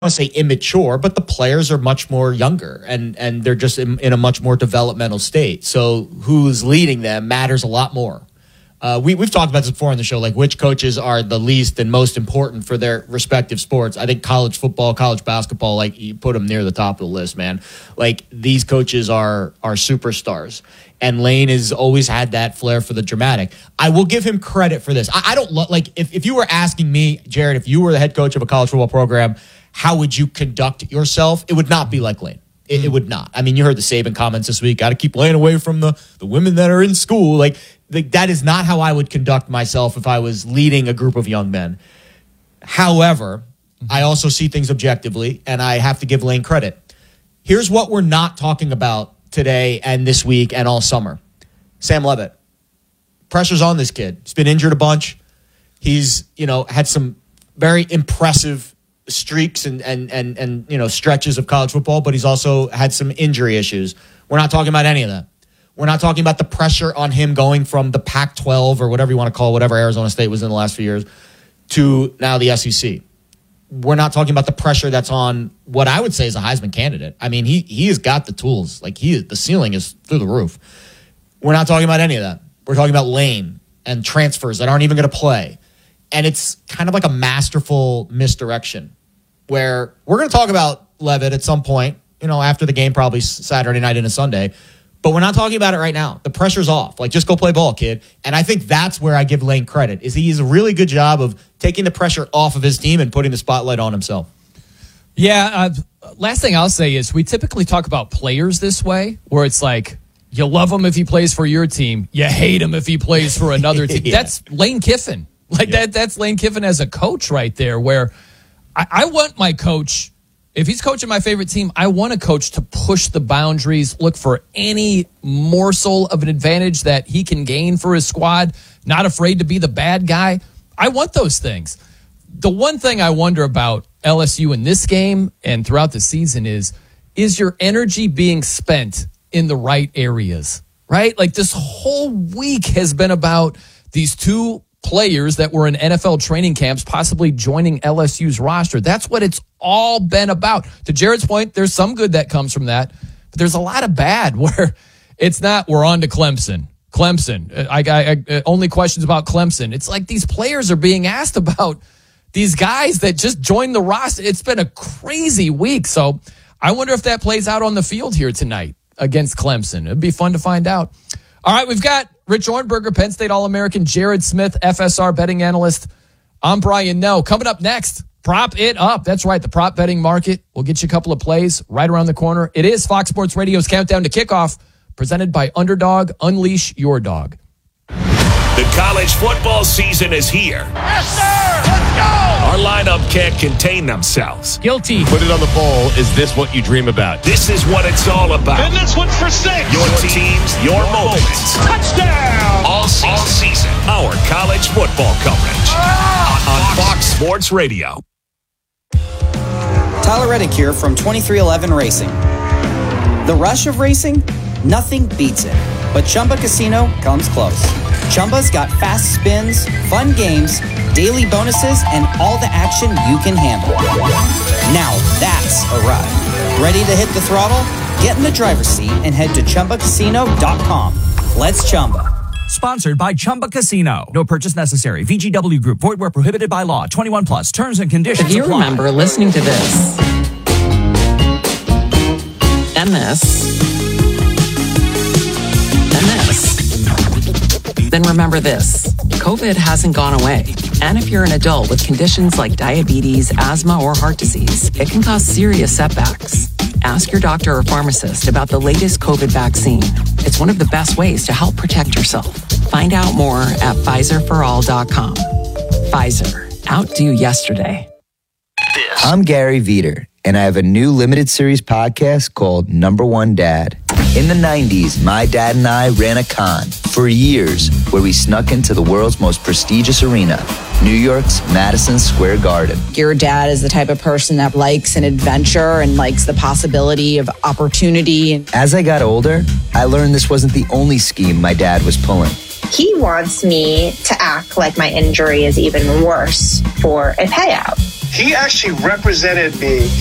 want to say immature, but the players are much more younger and they're just in a much more developmental state. So who's leading them matters a lot more. We've talked about this before on the show, like which coaches are the least and most important for their respective sports. I think college football, college basketball, like you put them near the top of the list, man. Like these coaches are superstars. And Lane has always had that flair for the dramatic. I will give him credit for this. I don't like if you were asking me, Jared, if you were the head coach of a college football program, how would you conduct yourself? It would not be like Lane. It would not. I mean, you heard the Saban comments this week. Got to keep Lane away from the women that are in school. Like that is not how I would conduct myself if I was leading a group of young men. However, I also see things objectively, and I have to give Lane credit. Here's what we're not talking about today and this week and all summer. Sam Levitt. Pressure's on this kid. He's been injured a bunch. He's, had some very impressive streaks and stretches of college football, but he's also had some injury issues. We're not talking about any of that. We're not talking about the pressure on him going from the Pac-12 or whatever you want to call whatever Arizona State was in the last few years to now the SEC. We're not talking about the pressure that's on what I would say is a Heisman candidate. I mean, he has got the tools. Like the ceiling is through the roof. We're not talking about any of that. We're talking about Lane and transfers that aren't even going to play. And it's kind of like a masterful misdirection where we're going to talk about Levitt at some point, after the game, probably Saturday night into Sunday. But we're not talking about it right now. The pressure's off. Like, just go play ball, kid. And I think that's where I give Lane credit, is he does a really good job of taking the pressure off of his team and putting the spotlight on himself. Yeah. Last thing I'll say is we typically talk about players this way, where it's like, you love him if he plays for your team. You hate him if he plays for another team. Yeah. That's Lane Kiffin. That's Lane Kiffin as a coach right there, where I want my coach, if he's coaching my favorite team, I want a coach to push the boundaries, look for any morsel of an advantage that he can gain for his squad, not afraid to be the bad guy. I want those things. The one thing I wonder about LSU in this game and throughout the season is your energy being spent in the right areas, right? Like this whole week has been about these two players that were in NFL training camps possibly joining LSU's roster. That's what it's all been about. To Jared's point, there's some good that comes from that, but there's a lot of bad where it's not, we're on to Clemson. I only questions about Clemson. It's like these players are being asked about these guys that just joined the roster. It's been a crazy week. So I wonder if that plays out on the field here tonight against Clemson. It'd be fun to find out. All right, we've got Rich Ohrnberger, Penn State All-American, Jared Smith, FSR betting analyst. I'm Brian Noe. Coming up next, prop it up. That's right, the prop betting market. We'll get you a couple of plays right around the corner. It is Fox Sports Radio's Countdown to Kickoff, presented by Underdog. Unleash your dog. The college football season is here. Yes, sir! Let's go! Our lineup can't contain themselves. Guilty. Put it on the poll. Is this what you dream about? This is what it's all about. And this one's for 6. Your teams, your moments. Touchdown! All season. Our college football coverage on Fox Sports Radio. Tyler Reddick here from 2311 Racing. The rush of racing? Nothing beats it. But Chumba Casino comes close. Chumba's got fast spins, fun games, daily bonuses, and all the action you can handle. Now that's a ride. Ready to hit the throttle? Get in the driver's seat and head to ChumbaCasino.com. Let's Chumba. Sponsored by Chumba Casino. No purchase necessary. VGW Group. Void where prohibited by law. 21 plus. Terms and conditions apply. If you remember listening to this and this and this, then remember this. COVID hasn't gone away. And if you're an adult with conditions like diabetes, asthma, or heart disease, it can cause serious setbacks. Ask your doctor or pharmacist about the latest COVID vaccine. It's one of the best ways to help protect yourself. Find out more at PfizerForAll.com. Pfizer. Outdo yesterday. I'm Gary Veter, and I have a new limited series podcast called Number One Dad. In the 90s, my dad and I ran a con for years where we snuck into the world's most prestigious arena, New York's Madison Square Garden. Your dad is the type of person that likes an adventure and likes the possibility of opportunity. As I got older, I learned this wasn't the only scheme my dad was pulling. He wants me to act like my injury is even worse for a payout. He actually represented me.